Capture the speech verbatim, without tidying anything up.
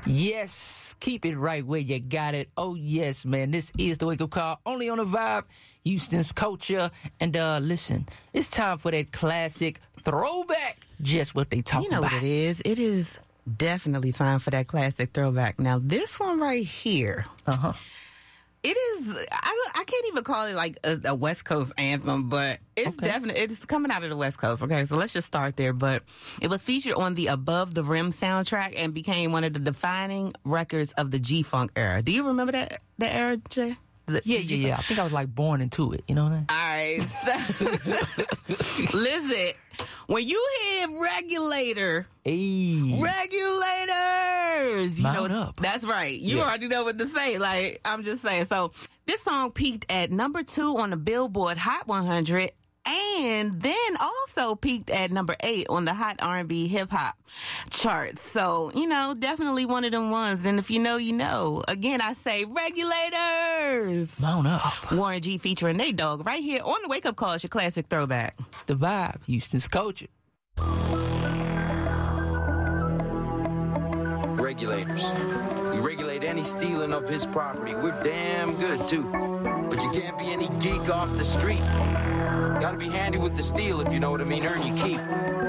Yes, keep it right where you got it. Oh, yes, man. This is the Wake Up Call, only on the Vibe, Houston's culture. And uh, listen, it's time for that classic throwback. Just what they talk about. You know about. what it is? It is definitely time for that classic throwback. Now, this one right here. Uh-huh. It is, I, I can't even call it like a, a West Coast anthem, but it's Okay. definitely, it's coming out of the West Coast. Okay, so let's just start there. But it was featured on the Above the Rim soundtrack and became one of the defining records of the G-Funk era. Do you remember that, that era, Jay? The, Yeah, the yeah, G-Funk? yeah. I think I was like born into it. You know what I mean? All right. So, listen, when you hear regulator, Hey. regulators, you Mount know, up. that's right. You Yeah. already know what to say. Like, I'm just saying. So, this song peaked at number two on the Billboard Hot one hundred. And then also peaked at number eight on the Hot R and B Hip Hop charts. So, you know, definitely one of them ones. And if you know, you know. Again, I say regulators. Mount up. Warren G featuring Nate Dogg right here on the Wake Up Call. It's your classic throwback. It's the Vibe, Houston's culture. Regulators. We regulate any stealing of his property. We're damn good, too. But you can't be any geek off the street. Gotta be handy with the steel, if you know what I mean. Earn your keep.